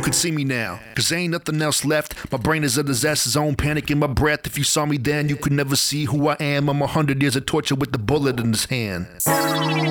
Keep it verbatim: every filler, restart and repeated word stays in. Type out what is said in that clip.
could see me now, cause ain't nothing else left. My brain is a disaster zone, panic in my breath. If you saw me then, you could never see who I am. I'm a hundred years of torture with the bullet in his hand.